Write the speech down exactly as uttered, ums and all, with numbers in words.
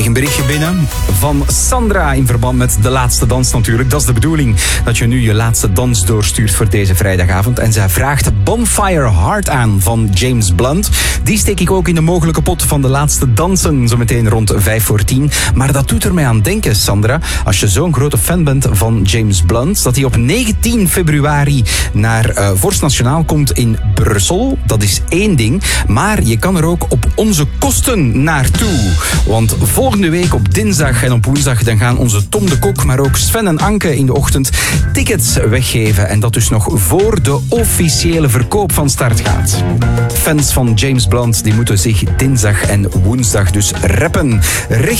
Een berichtje binnen van Sandra in verband met de laatste dans natuurlijk. Dat is de bedoeling, dat je nu je laatste dans doorstuurt voor deze vrijdagavond. En zij vraagt Bonfire Heart aan van James Blunt. Die steek ik ook in de mogelijke pot van de laatste dansen, zometeen rond vijf voor tien. Maar dat doet er mij aan denken, Sandra, als je zo'n grote fan bent van James Blunt, dat hij op negentien februari naar uh, Vorst Nationaal komt in Brussel. Dat is één ding, maar je kan er ook op onze kosten naartoe. Want volgende week op dinsdag en op woensdag dan gaan onze Tom de Kok, maar ook Sven en Anke in de ochtend tickets weggeven. En dat dus nog voor de officiële verkoop van start gaat. Fans van James Blunt die moeten zich dinsdag en woensdag dus reppen. Richt